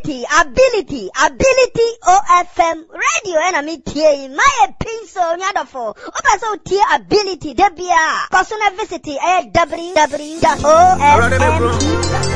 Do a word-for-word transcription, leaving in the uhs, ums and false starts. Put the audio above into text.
ability, ability, ability O F M radio and a meeting. My pencil, nyadafo. Opa so tea ability, debia. Personal visit, w w w dot o f m